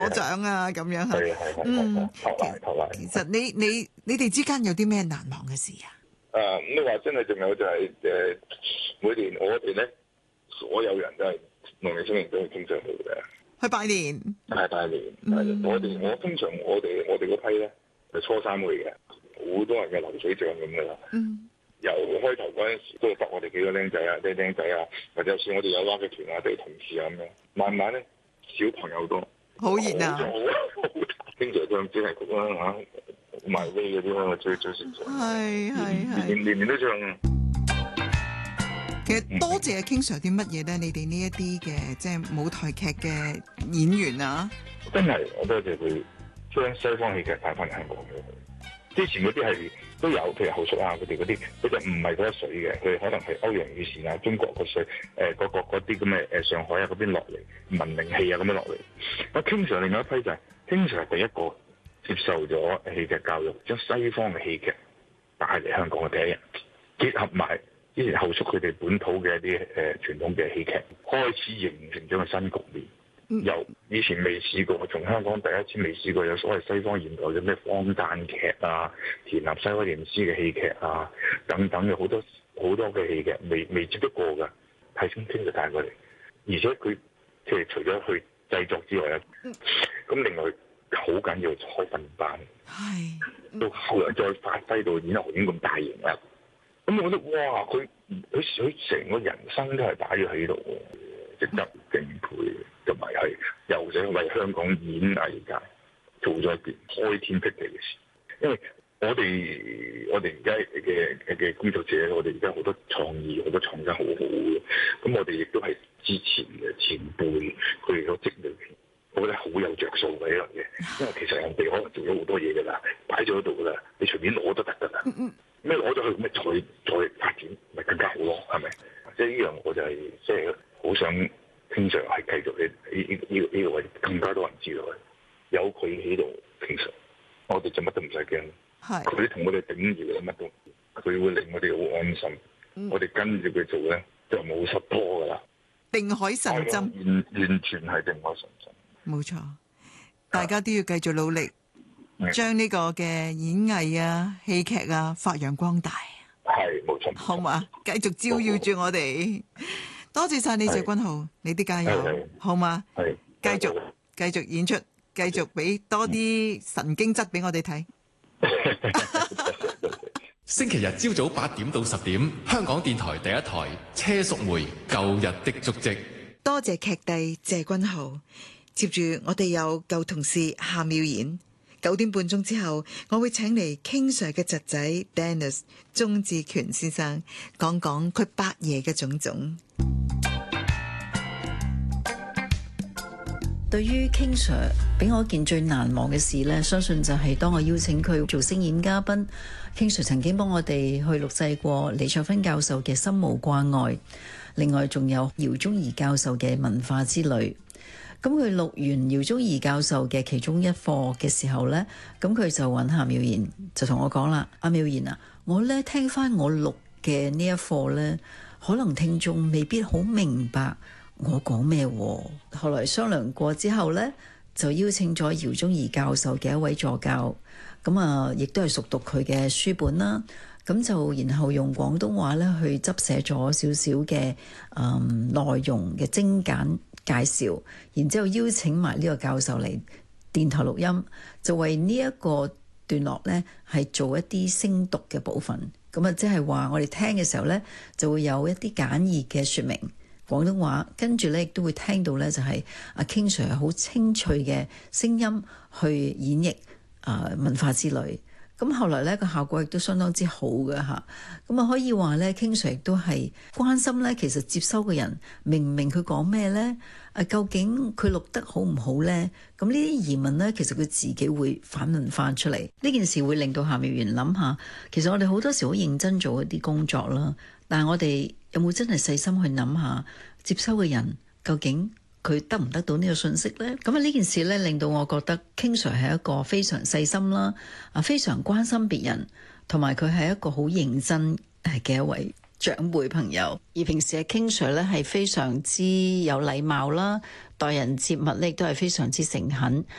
攞獎啊咁樣嚇。 係，頭賴。 其實你哋之間有啲咩難忘嘅事啊？ 咁你話真係仲有就係每年我哋咧所有人都係農曆新年都係經常去嘅， 去拜年。 係拜年。我通常我哋嗰批咧係初三去嘅，好多人嘅流水帳咁噶啦。由開頭嗰陣時都係得我哋幾個僆仔啊、啲僆仔啊，或者有時我哋有拉嘅團啊、啲同事啊咁樣。慢慢咧小朋友多， 好熱鬧。 經常唱主題曲啦嚇，埋尾嗰啲啦，最常唱。係，年都唱。 其實多謝 King Sir 啲乜嘢咧？你哋呢一啲嘅即係舞台劇嘅演員啊， 真係我多謝佢將西方戲劇帶翻嚟香港嘅。之前嗰啲係都有，譬如後叔啊，佢哋嗰啲，佢就唔係嗰一水嘅，佢可能係歐陽予善啊、中國個水嗰啲咁嘅上海啊嗰邊落嚟文明戲啊咁樣落嚟。咁 King Sir 另外一批就係 King Sir 係第一個接受咗戲劇教育，將西方嘅戲劇帶嚟香港嘅第一人，結合埋之前後叔佢哋本土嘅一啲傳統嘅戲劇，開始形成咗個新局面。由以前未試過，從香港第一次未試過有所謂西方現代嘅咩荒誕劇啊、田納西威廉斯嘅戲劇啊等等嘅好多嘅戲劇未接觸過㗎，係先傾就帶過嚟，而且佢即係除咗去製作之外咧，咁另外好緊要開訓班，到後來再發揮到演學院咁大型啦。咁我覺得哇，佢成個人生都係擺咗喺度，值得敬佩，同埋係又想為香港演藝界做咗一件開天闢地嘅事。因為我哋而家嘅工作者，我哋而家好多創意、好多創新好好嘅，咁我哋亦都係之前嘅前輩佢哋所積累，我覺得好有着數嘅一樣嘢。因為其實人哋可能做咗好多嘢㗎啦，擺咗喺度㗎啦，你隨便攞都得㗎啦。咩攞咗去，咩再發展，咪更加好咯？係咪？即係呢樣，我就係即係好想經常係繼續呢個位更加多人知道，有佢喺度，其實我哋就乜都唔使驚。佢同我哋頂住嘅乜都，佢會令我哋好安心。我哋跟住佢做咧，就冇失拖噶啦。 定海神針， 完全係定海神針。 冇錯，大家都要繼續努力。將呢個嘅演藝啊、戲劇啊發揚光大， 係冇錯， 好嘛？繼續照耀住我哋。多謝晒你，謝君豪，你啲加油，好嘛？係，繼續演出，繼續俾多啲神經質俾我哋睇。 星期日朝早8點到10點，香港電台第一台車淑梅舊日的足跡。 多謝劇帝謝君豪。接住我哋有舊同事夏妙妍。9點半鐘之後，我會請嚟 King Sir 嘅侄仔 Dennis 鍾志權先生講講佢伯爺嘅種種。 對於 King Sir 俾我一件最難忘嘅事呢，相信就係當我邀請佢做聲演嘉賓。King Sir 曾經幫我哋去錄製過李卓芬教授嘅《心無掛礙》，另外仲有饒宗頤教授嘅《文化之旅》。咁佢錄完饒宗頤教授嘅其中一課嘅時候呢，咁佢就揾夏妙妍就同我講啦：阿妙妍啊，我呢聽翻我錄嘅呢一課呢，可能聽眾未必好明白我講咩。後來商量過之後呢，就邀請咗饒宗頤教授嘅一位助教，咁啊，亦都係熟讀佢嘅書本啦。咁就然後用廣東話呢去執寫咗少少嘅內容嘅精簡介紹，然之後邀請埋呢個教授嚟電台錄音，就為呢一個段落呢係做一啲聲讀嘅部分。咁啊，即係話我哋聽嘅時候呢，就會有一啲簡易嘅說明廣東話，跟住呢亦都會聽到呢就係阿 King Sir 好清脆嘅聲音去演繹文化之旅。咁後來呢個效果亦都相當之好嘅嚇，咁啊可以話呢 King Sir 亦都係關心呢，其實接收嘅人明唔明佢講咩呢？究竟佢錄得好唔好呢？咁呢啲疑問呢，其實佢自己會反問翻出嚟。呢件事會令到夏妙妍諗下，其實我哋好多時好認真做一啲工作啦，但係我哋有冇真係細心去諗下接收嘅人究竟佢得唔得到呢個信息呢？咁啊呢件事呢，令到我覺得 King Sir 係一個非常細心啦，非常關心別人，同埋佢係一個好認真嘅一位長輩朋友，而平時嘅 King Sir 咧係非常之有禮貌啦，待人接物咧亦都係非常之誠懇。